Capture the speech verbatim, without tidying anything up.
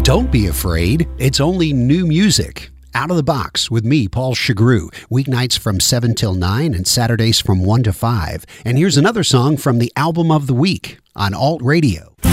Don't be afraid. It's only new music. Out of the Box with me, Paul Chagru. Weeknights from seven till nine and Saturdays from one to five. And here's another song from the album of the week on Alt Radio.